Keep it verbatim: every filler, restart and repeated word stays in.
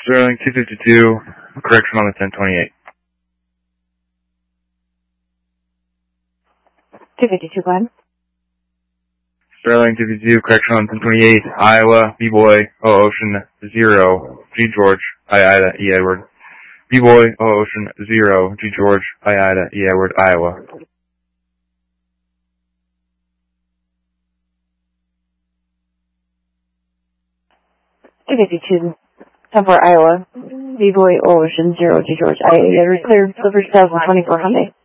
Sterling two fifty-two, correction on the ten twenty-eight. two fifty-two, go ahead. Sterling two fifty-two, correction on ten twenty-eight, Iowa, B-Boy, O Ocean, zero, G George, I Ida, E Edward. B-Boy, O Ocean, zero, G George, I Ida, E Edward, Iowa. two fifty-two, ten four, Iowa, B-Boy, O Ocean, zero, G George, I Edward, cleared, delivered two thousand twenty-four Hyundai.